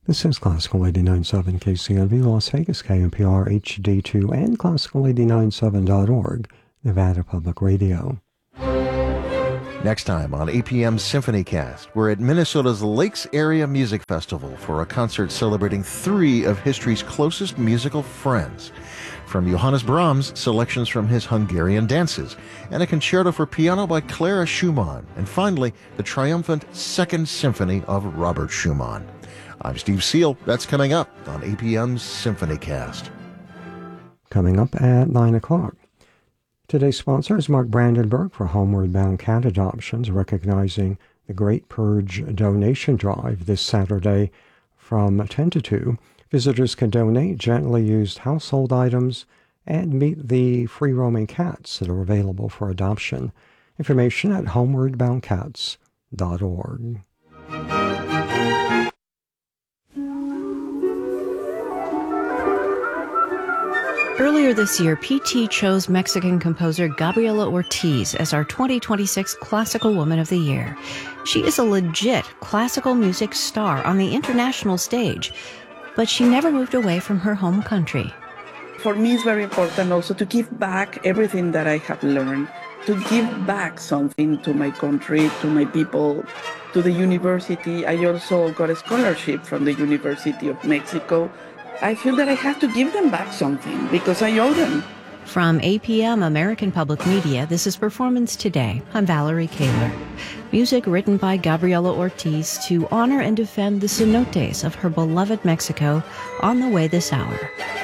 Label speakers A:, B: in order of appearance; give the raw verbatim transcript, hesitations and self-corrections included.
A: This is Classical eighty-nine point seven K C N V Las Vegas, K N P R H D two, and Classical eighty-nine point seven dot org, Nevada Public Radio.
B: Next time on A P M's SymphonyCast, we're at Minnesota's Lakes Area Music Festival for a concert celebrating three of history's closest musical friends. From Johannes Brahms, selections from his Hungarian dances, and a concerto for piano by Clara Schumann, and finally, the triumphant Second Symphony of Robert Schumann. I'm Steve Seal. That's coming up on A P M's SymphonyCast.
A: Coming up at nine o'clock. Today's sponsor is Mark Brandenburg for Homeward Bound Cat Adoptions, recognizing the Great Purge donation drive this Saturday from ten to two. Visitors can donate gently used household items and meet the free-roaming cats that are available for adoption. Information at homeward bound cats dot org.
C: Earlier this year, P T chose Mexican composer Gabriela Ortiz as our twenty twenty-six Classical Woman of the Year. She is a legit classical music star on the international stage, but she never moved away from her home country.
D: For me, it's very important also to give back everything that I have learned, to give back something to my country, to my people, to the university. I also got a scholarship from the University of Mexico. I feel that I have to give them back something because I owe them.
C: From A P M American Public Media, this is Performance Today. I'm Valerie Kaler. Music written by Gabriela Ortiz to honor and defend the cenotes of her beloved Mexico on the way this hour.